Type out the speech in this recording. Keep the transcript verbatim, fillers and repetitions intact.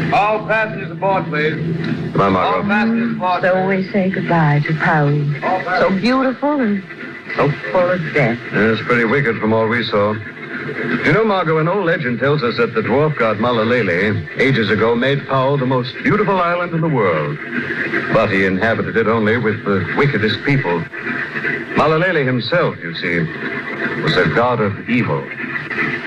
All passengers aboard, please. Come on, All Margot. passengers aboard. So we say goodbye to Paris. So beautiful and so full of death. It's pretty wicked from all we saw. You know, Margot, an old legend tells us that the dwarf god Malalele, ages ago, made Pau the most beautiful island in the world. But he inhabited it only with the wickedest people. Malalele himself, you see, was a god of evil.